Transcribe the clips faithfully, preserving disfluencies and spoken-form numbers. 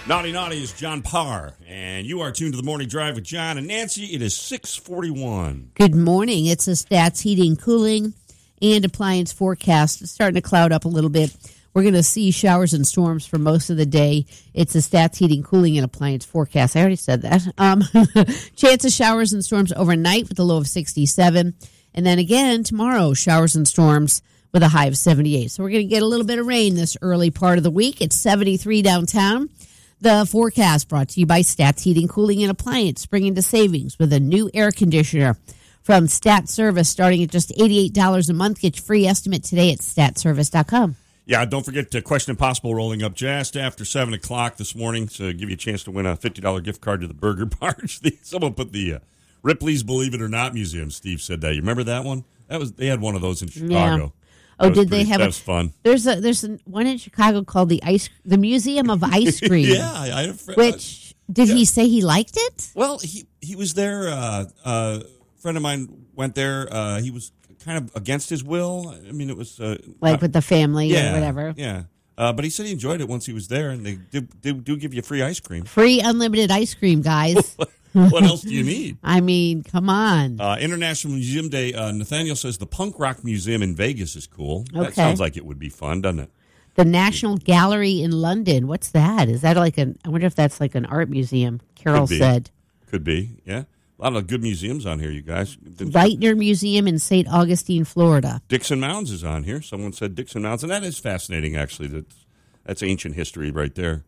Naughty Naughty is John Parr, and you are tuned to the Morning Drive with John and Nancy. It is six forty-one. Good morning. It's a Stats Heating, Cooling, and Appliance forecast. It's starting to cloud up a little bit. We're going to see showers and storms for most of the day. It's a Stats Heating, Cooling, and Appliance forecast. I already said that. Um, chance of showers and storms overnight with a low of sixty-seven. And then again, tomorrow, showers and storms with a high of seventy-eight. So we're going to get a little bit of rain this early part of the week. It's seventy-three downtown. The forecast brought to you by Stats Heating, Cooling, and Appliance, springing to savings with a new air conditioner from Stat Service, starting at just eighty-eight dollars a month. Get your free estimate today at stat service dot com. Yeah, don't forget to Question Impossible rolling up just after seven o'clock this morning to give you a chance to win a fifty dollars gift card to the Burger Barge. Someone put the uh, Ripley's Believe It or Not Museum. Steve said that. You remember that one? That was They had one of those in Chicago. Yeah. Oh, did pretty, they have? That a, was fun. There's a there's a, one in Chicago called the ice the Museum of Ice Cream. yeah, I had a friend. Which did yeah. he say he liked it? Well, he he was there. Uh, uh, a friend of mine went there. Uh, he was kind of against his will. I mean, it was uh, like uh, with the family yeah, or whatever. Yeah, uh, but he said he enjoyed it once he was there, and they do, do, do give you free ice cream. Free unlimited ice cream, guys. What else do you need? I mean, come on. Uh, International Museum Day. Uh, Nathaniel says the Punk Rock Museum in Vegas is cool. Okay. That sounds like it would be fun, doesn't it? The National Gallery in London. What's that? Is that like an? I wonder if that's like an art museum. Carol Could said. Could be. Yeah, a lot of good museums on here, you guys. Leitner Museum in Saint Augustine, Florida. Dixon Mounds is on here. Someone said Dixon Mounds, and that is fascinating. Actually, that's that's ancient history right there.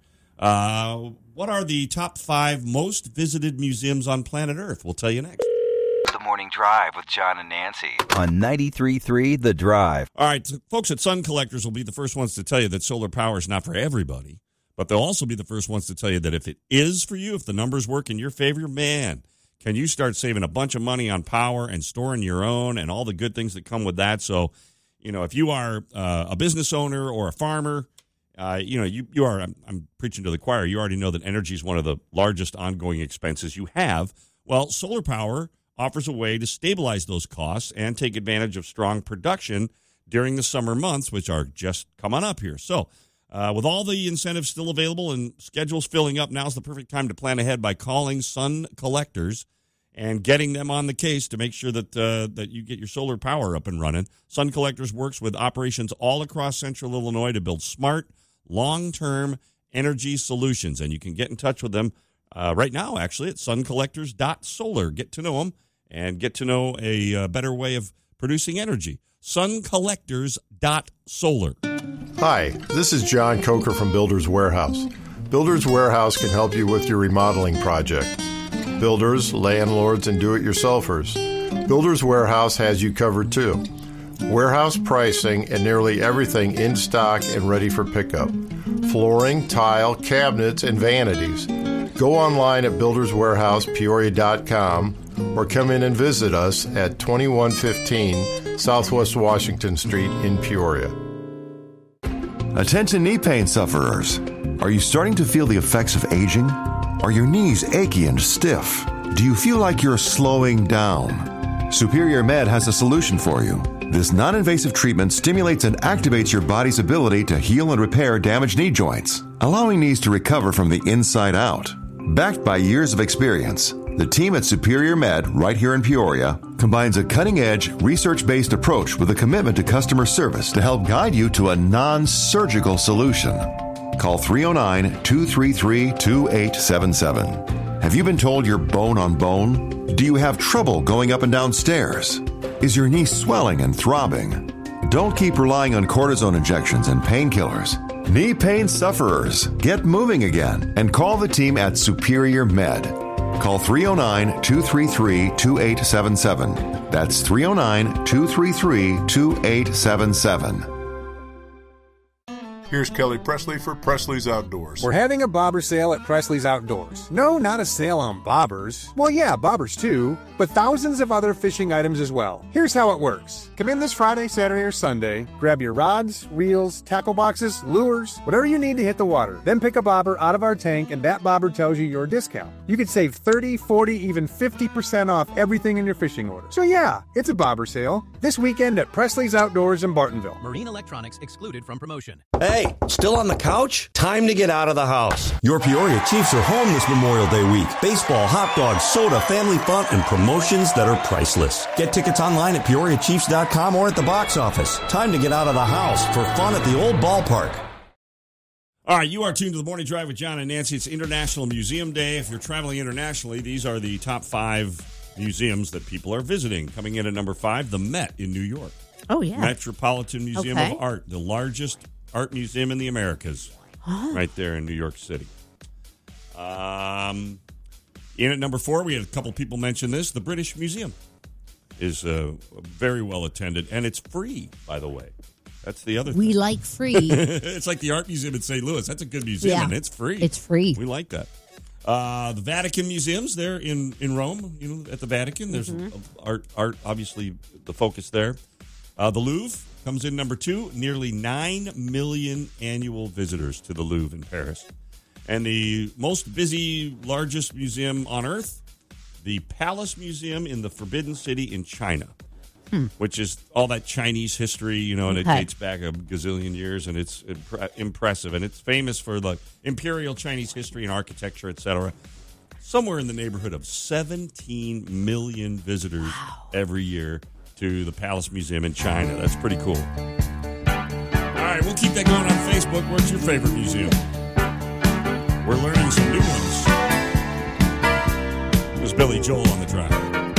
Uh, what are the top five most visited museums on planet Earth? We'll tell you next. The Morning Drive with John and Nancy on ninety-three point three The Drive. All right, so folks at Sun Collectors will be the first ones to tell you that solar power is not for everybody, but they'll also be the first ones to tell you that if it is for you, if the numbers work in your favor, man, can you start saving a bunch of money on power and storing your own and all the good things that come with that. So, you know, if you are uh, a business owner or a farmer, Uh, you know, you, you are, I'm, I'm preaching to the choir, you already know that energy is one of the largest ongoing expenses you have. Well, solar power offers a way to stabilize those costs and take advantage of strong production during the summer months, which are just coming up here. So uh, with all the incentives still available and schedules filling up, now's the perfect time to plan ahead by calling Sun Collectors and getting them on the case to make sure that uh, that you get your solar power up and running. Sun Collectors works with operations all across central Illinois to build smart, long-term energy solutions, and you can get in touch with them uh, right now, actually, at sun collectors dot solar. Get to know them and get to know a uh, better way of producing energy. sun collectors dot solar. Hi, this is John Coker from Builders Warehouse. Builders Warehouse can help you with your remodeling project. Builders, landlords, and do-it-yourselfers. Builders Warehouse has you covered, too. Warehouse pricing and nearly everything in stock and ready for pickup. Flooring, tile, cabinets, and vanities. Go online at builders warehouse peoria dot com or come in and visit us at twenty-one fifteen Southwest Washington Street in Peoria. Attention knee pain sufferers. Are you starting to feel the effects of aging? Are your knees achy and stiff? Do you feel like you're slowing down? Superior Med has a solution for you. This non-invasive treatment stimulates and activates your body's ability to heal and repair damaged knee joints, allowing knees to recover from the inside out. Backed by years of experience, the team at Superior Med, right here in Peoria, combines a cutting-edge, research-based approach with a commitment to customer service to help guide you to a non-surgical solution. Call three oh nine, two three three, two eight seven seven. Have you been told you're bone on bone? Do you have trouble going up and down stairs? Is your knee swelling and throbbing? Don't keep relying on cortisone injections and painkillers. Knee pain sufferers, get moving again and call the team at Superior Med. Call three oh nine, two three three, two eight seven seven. That's three oh nine, two three three, two eight seven seven. Here's Kelly Presley for Presley's Outdoors. We're having a bobber sale at Presley's Outdoors. No, not a sale on bobbers. Well, yeah, bobbers too, but thousands of other fishing items as well. Here's how it works. Come in this Friday, Saturday, or Sunday, grab your rods, reels, tackle boxes, lures, whatever you need to hit the water. Then pick a bobber out of our tank, and that bobber tells you your discount. You could save thirty, forty, even fifty percent off everything in your fishing order. So yeah, it's a bobber sale. This weekend at Presley's Outdoors in Bartonville. Marine electronics excluded from promotion. Hey, still on the couch? Time to get out of the house. Your Peoria Chiefs are home this Memorial Day week. Baseball, hot dogs, soda, family fun, and promotions that are priceless. Get tickets online at peoria chiefs dot com or at the box office. Time to get out of the house for fun at the old ballpark. All right, you are tuned to the Morning Drive with John and Nancy. It's International Museum Day. If you're traveling internationally, these are the top five museums that people are visiting. Coming in at number five, the Met in New York. Oh, yeah. Metropolitan Museum Okay. of Art, the largest art museum in the Americas, Huh. right there in New York City. Um, in at number four, we had a couple people mention this. The British Museum is uh, very well attended, and it's free, by the way. That's the other We thing. like free. It's like the Art Museum in Saint Louis. That's a good museum, Yeah. and it's free. It's free. We like that. Uh, the Vatican Museums there in, in Rome, you know, at the Vatican. There's Mhm. art, art, obviously, the focus there. Uh, the Louvre comes in number two. Nearly nine million annual visitors to the Louvre in Paris. And the most busy, largest museum on Earth, the Palace Museum in the Forbidden City in China. Hmm. Which is all that Chinese history, you know, and Okay. it dates back a gazillion years, and it's impre- impressive. And it's famous for the imperial Chinese history and architecture, et cetera. Somewhere in the neighborhood of seventeen million visitors wow. every year to the Palace Museum in China. That's pretty cool. All right, we'll keep that going on Facebook. What's your favorite museum? We're learning some new ones. It was Billy Joel on the drive.